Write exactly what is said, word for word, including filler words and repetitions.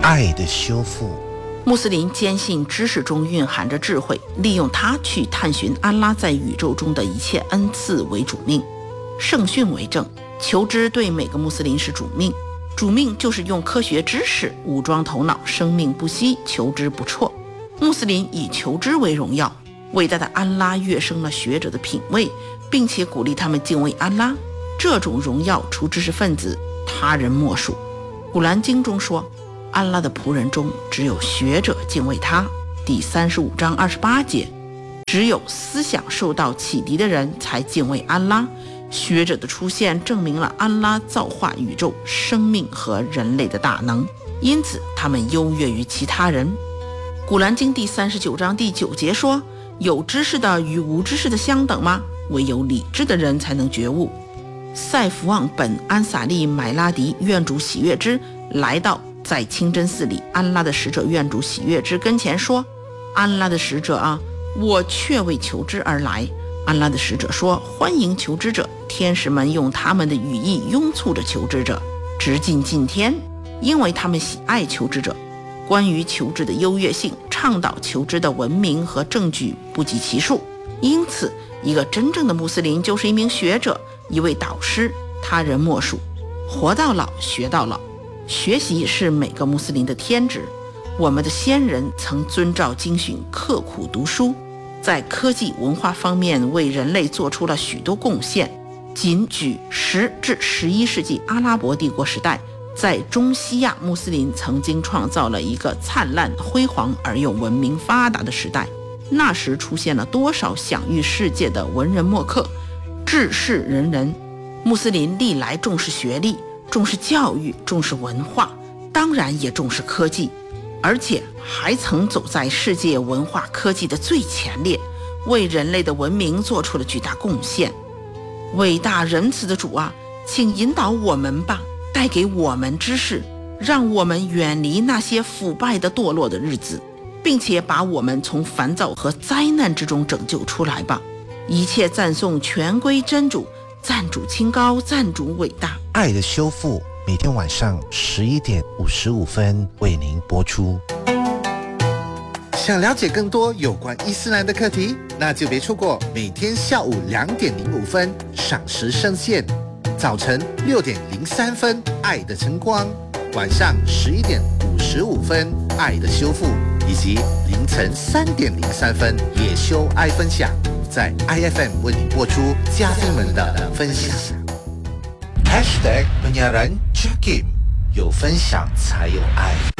爱的修复。 穆斯林坚信知识中蕴含着智慧，利用它去探寻安拉在宇宙中的一切恩赐为主命。圣训为证，求知对每个穆斯林是主命，主命就是用科学知识武装头脑，生命不息，求知不辍。穆斯林以求知为荣耀，伟大的安拉跃升了学者的品位，并且鼓励他们敬畏安拉。这种荣耀除知识分子，他人莫属。古兰经中说，安拉的仆人中只有学者敬畏他。第三十五章二十八节，只有思想受到启迪的人才敬畏安拉。学者的出现证明了安拉造化宇宙、生命和人类的大能，因此他们优越于其他人。古兰经第三十九章第九节说，有知识的与无知识的相等吗？唯有理智的人才能觉悟。塞弗旺本安萨利买拉迪愿主喜悦之来到在清真寺里安拉的使者愿主喜悦之跟前说，安拉的使者啊，我却为求知而来。安拉的使者说，欢迎求知者。天使们用他们的羽翼拥簇着求知者，直进近天，因为他们喜爱求知者。关于求知的优越性，倡导求知的文明和证据不计其数。因此，一个真正的穆斯林就是一名学者，一位导师，他人莫属。活到老，学到老。学习是每个穆斯林的天职。我们的先人曾遵照经训，刻苦读书，在科技文化方面为人类做出了许多贡献。仅举十至十一世纪阿拉伯帝国时代，在中西亚穆斯林曾经创造了一个灿烂辉煌而又文明发达的时代。那时出现了多少享誉世界的文人墨客、治世仁人。穆斯林历来重视学历，重视教育，重视文化，当然也重视科技，而且还曾走在世界文化科技的最前列，为人类的文明做出了巨大贡献。伟大仁慈的主啊，请引导我们吧，带给我们知识，让我们远离那些腐败的堕落的日子，并且把我们从烦躁和灾难之中拯救出来吧。一切赞颂全归真主，赞主清高，赞主伟大。 爱的修复每天晚上十一点五十五分为您播出。 想了解更多有关伊斯兰的课题，那就别错过每天下午两点零五分赏时圣线，早晨六点零三分爱的晨光，晚上十一点五十五分爱的修复，以及凌晨三点零三分野修爱分享，在 I F M 为你播出嘉宾们的分享。Hashtag penyiaran Jakim， 有分享才有爱。